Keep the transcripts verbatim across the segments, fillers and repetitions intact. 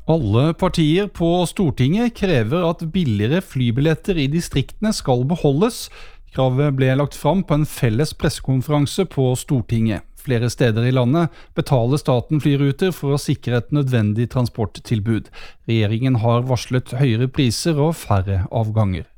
Alle partier på Stortinget krever at billigere flybilletter i distriktene skal beholdes. Kravet ble lagt fram på en felles pressekonferanse på Stortinget. Flere steder i landet betaler staten flyruter for å sikre et nødvendig transporttilbud. Regjeringen har varslet høyere priser og færre avganger.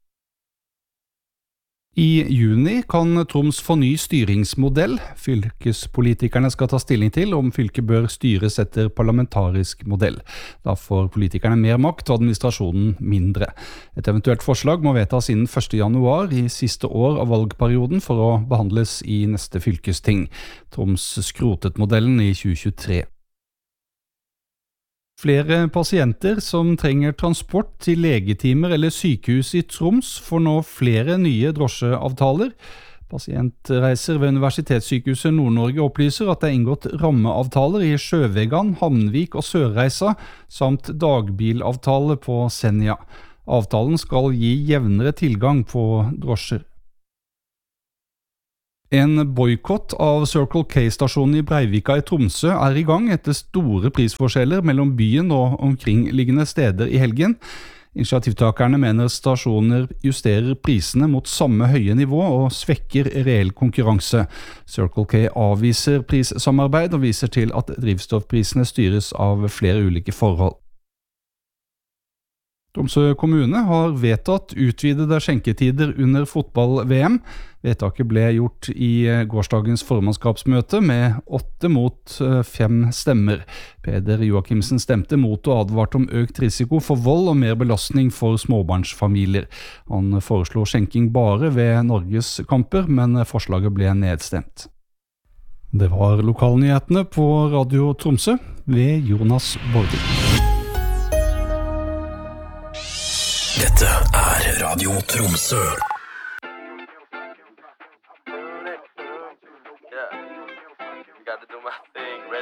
I juni kan Troms få ny styringsmodell. Fylkespolitikerne skal ta stilling til om fylket bør styres etter parlamentarisk modell. Da får politikerne mer makt og administrasjonen mindre. Et eventuelt forslag må vedtas innen første januar i siste år av valgperioden for å behandles i neste fylkesting. Troms skrotet modellen i tjue tjuetre. Flere pasienter som trenger transport til legetimer eller sykehus i Troms får nå flere nye drosjeavtaler. Pasientreiser ved Universitetssykehuset Nord-Norge opplyser at det er inngått rammeavtaler i Sjøvegan, Hamnvik og Sørreisa, samt dagbilavtale på Senja. Avtalen skal gi jevnere tilgang på drosjer. En boykott av Circle K-stasjonen i Breivika i Tromsø er i gang etter store prisforskjeller mellom byen og omkringliggende steder i helgen. Initiativtakerne mener stasjoner justerer prisene mot samme høye nivå og svekker reell konkurranse. Circle K avviser prissamarbeid og viser til at drivstoffprisene styres av flere ulike forhold. Tromsø kommune har vedtatt utvidede skjenketider under fotball-V M. Vedtaket ble gjort i gårsdagens formannskapsmøte med åtte mot fem stemmer. Peder Joakimsen stemte mot og advarte om økt risiko for vold og mer belastning for småbarnsfamilier. Han foreslo skjenking bare ved Norges kamper, men forslaget ble nedstemt. Det var lokalnyhetene på Radio Tromsø ved Jonas Borgen. Dette er Radio Tromsø. Yeah, you gotta do my thing.